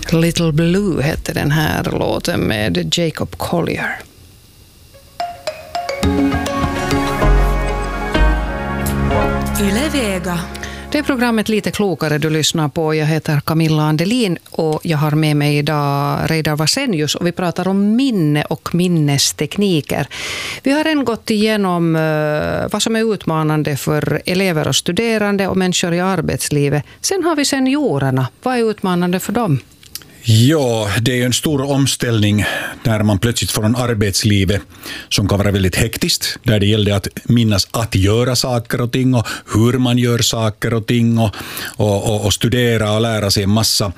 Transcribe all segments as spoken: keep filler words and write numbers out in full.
Little Blue hette den här låten med Jacob Collier. Yle Vega. Det är programmet Lite klokare du lyssnar på. Jag heter Camilla Andelin och jag har med mig idag Reidar Vasenius och vi pratar om minne och minnestekniker. Vi har redan gått igenom vad som är utmanande för elever och studerande och människor i arbetslivet. Sen har vi seniorerna. Vad är utmanande för dem? Ja, det är en stor omställning när man plötsligt får en arbetsliv som kan vara väldigt hektiskt, där det gäller att minnas att göra saker och ting och hur man gör saker och ting och, och, och studera och lära sig en massa.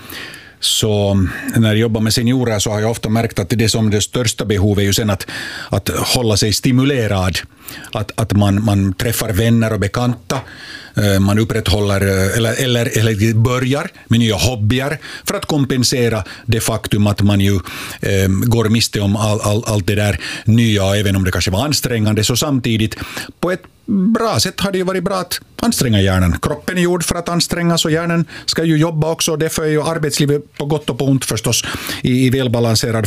Så när jag jobbar med seniorer så har jag ofta märkt att det som det största behovet är ju sen att, att hålla sig stimulerad. Att, att man, man träffar vänner och bekanta, man upprätthåller eller, eller, eller börjar med nya hobbyer för att kompensera det faktum att man ju eh, går miste om all, all, allt det där nya, även om det kanske var ansträngande. Så samtidigt på ett bra sätt har det ju varit bra att anstränga hjärnan. Kroppen är gjord för att ansträngas och hjärnan ska ju jobba också. Därför är ju arbetslivet på gott och på ont förstås i, i välbalanserad,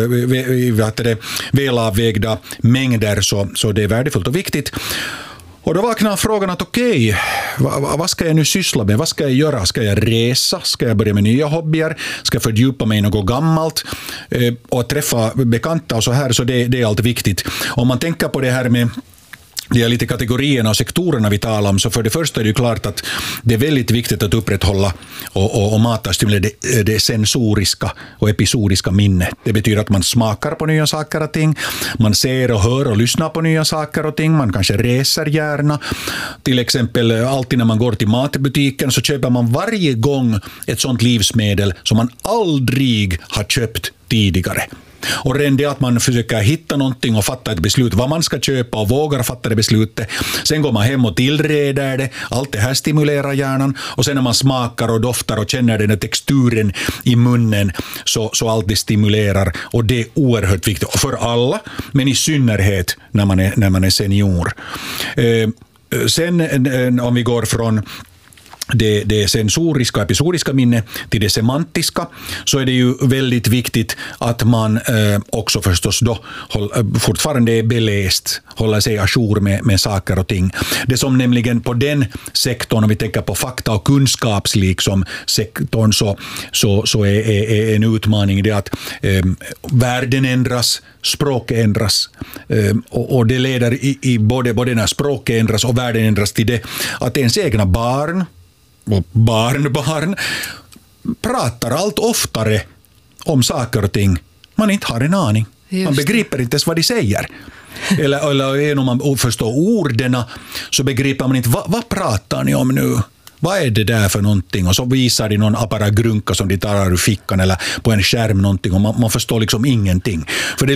i, i välavvägda mängder, så, så det är värdefullt och viktigt. Och då vaknar frågan att okej, okay, vad, vad ska jag nu syssla med? Vad ska jag göra? Ska jag resa? Ska jag börja med nya hobbyer? Ska jag fördjupa mig i något gammalt? Eh, och träffa bekanta och så här, så det, det är allt viktigt. Om man tänker på det här med de är lite kategorierna och sektorerna vi talar om, så för det första är det ju klart att det är väldigt viktigt att upprätthålla och, och, och mata stimulera det, det sensoriska och episodiska minnet. Det betyder att man smakar på nya saker och ting, man ser och hör och lyssnar på nya saker och ting, man kanske reser gärna. Till exempel alltid när man går till matbutiken så köper man varje gång ett sånt livsmedel som man aldrig har köpt tidigare. Och redan det att man försöker hitta någonting och fatta ett beslut vad man ska köpa och vågar fatta det beslutet. Sen går man hem och tillreder det. Allt det här stimulerar hjärnan. Och sen när man smakar och doftar och känner den här texturen i munnen, så, så allt det stimulerar. Och det är oerhört viktigt för alla, men i synnerhet när man är, när man är senior. Eh, sen eh, om vi går från Det, det sensoriska och episodiska minne till det semantiska, så är det ju väldigt viktigt att man eh, också förstås då håll, fortfarande är beläst, håller sig ajour med, med saker och ting. Det som nämligen på den sektorn, om vi tänker på fakta- och kunskapsliksom sektorn, så, så, så är, är, är en utmaning det att eh, världen ändras, språk ändras, eh, och, och det leder i, i både, både när språket ändras och världen ändras till det att ens egna barn och barnbarn pratar allt oftare om saker och ting man inte har en aning. Just man begriper inte ens vad de säger. Eller, eller om man förstår orden så begriper man inte, vad, vad pratar ni om nu? Vad är det där för någonting? Och så visar de någon apparat grunka som de tar ur fickan eller på en skärm någonting och man, man förstår liksom ingenting. För det